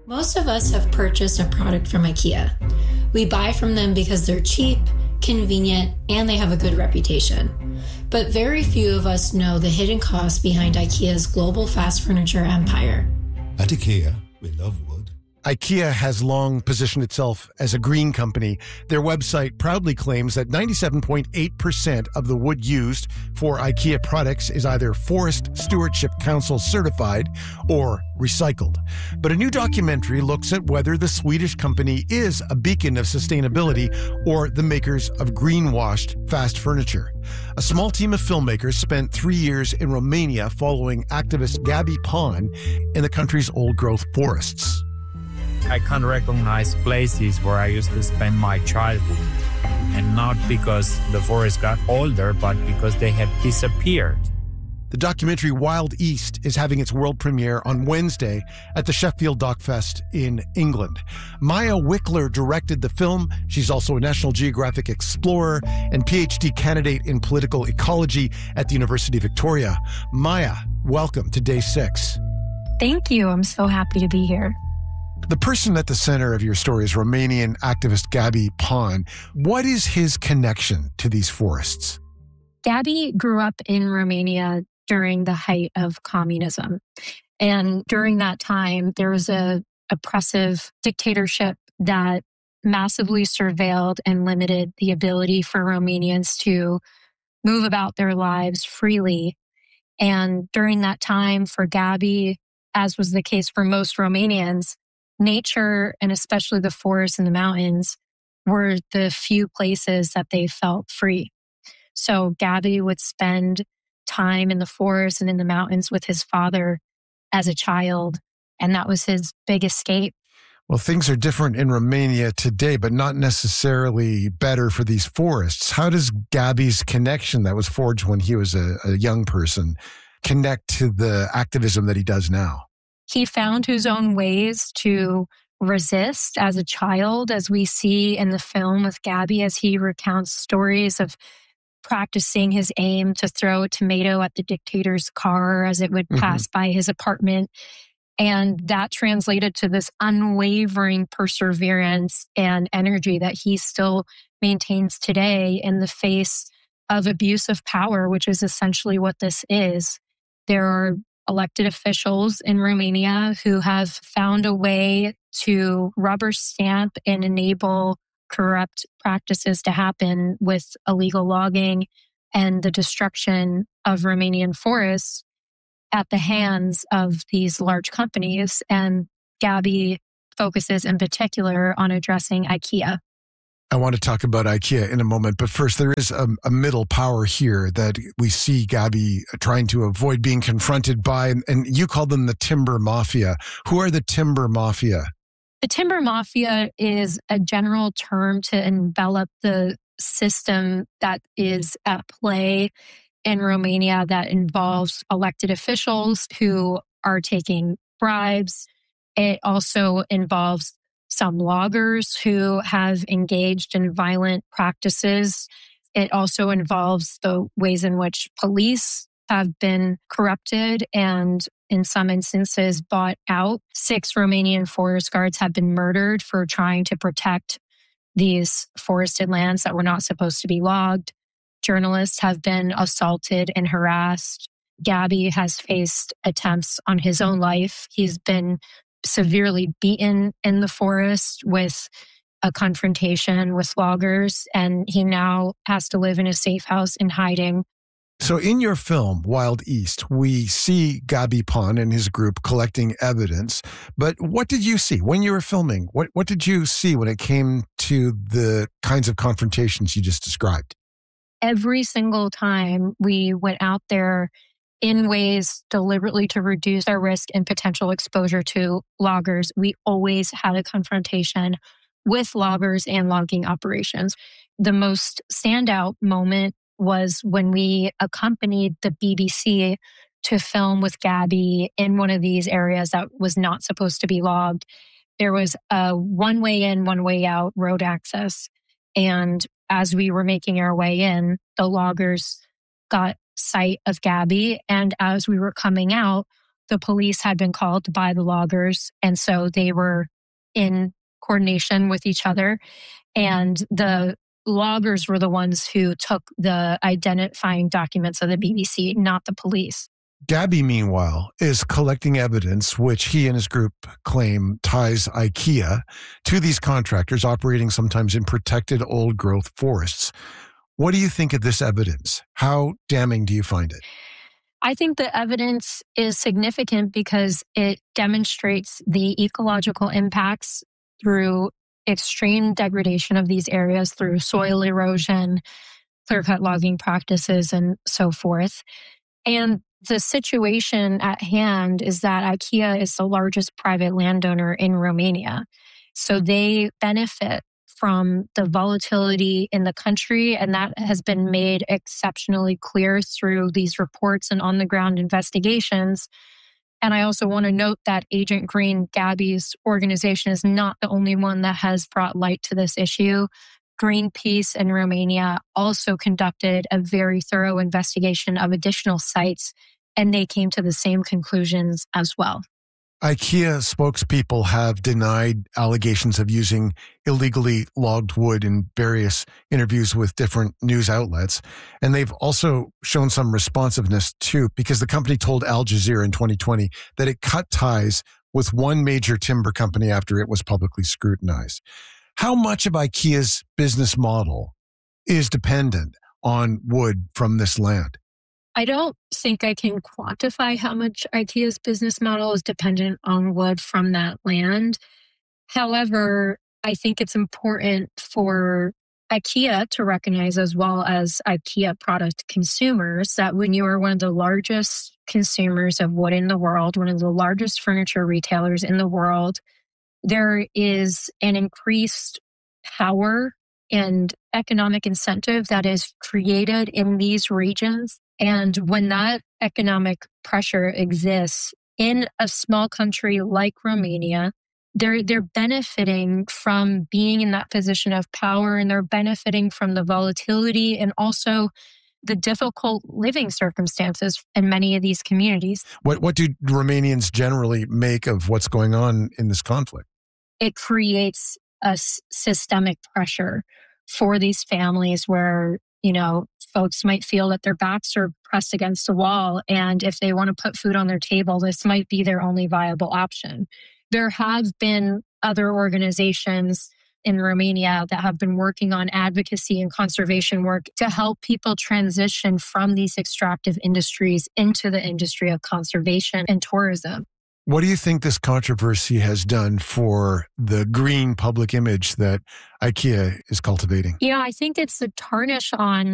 Most of us have purchased a product from IKEA. We buy from them because they're cheap, convenient, and they have a good reputation. But very few of us know the hidden costs behind IKEA's global fast furniture empire. At IKEA, we love wood. IKEA has long positioned itself as a green company. Their website proudly claims that 97.8% of the wood used for IKEA products is either Forest Stewardship Council certified or recycled. But a new documentary looks at whether the Swedish company is a beacon of sustainability or the makers of greenwashed fast furniture. A small team of filmmakers spent 3 years in Romania following activist Gabi Pon in the country's old-growth forests. I can recognize places where I used to spend my childhood. And not because the forest got older, but because they have disappeared. The documentary Wild East is having its world premiere on Wednesday at the Sheffield Doc Fest in England. Maya Wickler directed the film. She's also a National Geographic explorer and PhD candidate in political ecology at the University of Victoria. Maya, welcome to Day 6. Thank you. I'm so happy to be here. The person at the center of your story is Romanian activist Gabi Pon. What is his connection to these forests? Gabi grew up in Romania during the height of communism. And during that time, there was an oppressive dictatorship that massively surveilled and limited the ability for Romanians to move about their lives freely. And during that time, for Gabi, as was the case for most Romanians, nature, and especially the forests and the mountains, were the few places that they felt free. So Gabi would spend time in the forest and in the mountains with his father as a child, and that was his big escape. Well, things are different in Romania today, but not necessarily better for these forests. How does Gabi's connection that was forged when he was a young person connect to the activism that he does now? He found his own ways to resist as a child, as we see in the film with Gabi, as he recounts stories of practicing his aim to throw a tomato at the dictator's car as it would pass by his apartment. And that translated to this unwavering perseverance and energy that he still maintains today in the face of abuse of power, which is essentially what this is. There are elected officials in Romania who have found a way to rubber stamp and enable corrupt practices to happen with illegal logging and the destruction of Romanian forests at the hands of these large companies. And Gabi focuses in particular on addressing IKEA. I want to talk about IKEA in a moment, but first there is a middle power here that we see Gabi trying to avoid being confronted by, and you call them the timber mafia. Who are the timber mafia? The timber mafia is a general term to envelop the system that is at play in Romania that involves elected officials who are taking bribes. It also involves some loggers who have engaged in violent practices. It also involves the ways in which police have been corrupted and in some instances bought out. 6 Romanian forest guards have been murdered for trying to protect these forested lands that were not supposed to be logged. Journalists have been assaulted and harassed. Gabi has faced attempts on his own life. He's been severely beaten in the forest with a confrontation with loggers, and he now has to live in a safe house in hiding. So in your film, Wild East, we see Gabi Pon and his group collecting evidence. But what did you see when you were filming? What did you see when it came to the kinds of confrontations you just described? Every single time we went out there in ways deliberately to reduce our risk and potential exposure to loggers, we always had a confrontation with loggers and logging operations. The most standout moment was when we accompanied the BBC to film with Gabi in one of these areas that was not supposed to be logged. There was a one-way in, one-way out road access. And as we were making our way in, the loggers got sight of Gabi. And as we were coming out, the police had been called by the loggers, and so they were in coordination with each other. And the loggers were the ones who took the identifying documents of the BBC, not the police. Gabby, meanwhile, is collecting evidence which he and his group claim ties IKEA to these contractors operating sometimes in protected old-growth forests. What do you think of this evidence? How damning do you find it? I think the evidence is significant because it demonstrates the ecological impacts through extreme degradation of these areas through soil erosion, clear-cut logging practices, and so forth. And the situation at hand is that IKEA is the largest private landowner in Romania. So they benefit from the volatility in the country, and that has been made exceptionally clear through these reports and on-the-ground investigations. And I also want to note that Agent Green, Gabby's organization, is not the only one that has brought light to this issue. Greenpeace in Romania also conducted a very thorough investigation of additional sites, and they came to the same conclusions as well. IKEA spokespeople have denied allegations of using illegally logged wood in various interviews with different news outlets. And they've also shown some responsiveness too, because the company told Al Jazeera in 2020 that it cut ties with one major timber company after it was publicly scrutinized. How much of IKEA's business model is dependent on wood from this land? I don't think I can quantify how much IKEA's business model is dependent on wood from that land. However, I think it's important for IKEA to recognize, as well as IKEA product consumers, that when you are one of the largest consumers of wood in the world, one of the largest furniture retailers in the world, there is an increased power and economic incentive that is created in these regions. And when that economic pressure exists in a small country like Romania, they're benefiting from being in that position of power, and they're benefiting from the volatility and also the difficult living circumstances in many of these communities. What do Romanians generally make of what's going on in this conflict? It creates a systemic pressure for these families where, folks might feel that their backs are pressed against a wall. And if they want to put food on their table, this might be their only viable option. There have been other organizations in Romania that have been working on advocacy and conservation work to help people transition from these extractive industries into the industry of conservation and tourism. What do you think this controversy has done for the green public image that IKEA is cultivating? I think it's a tarnish on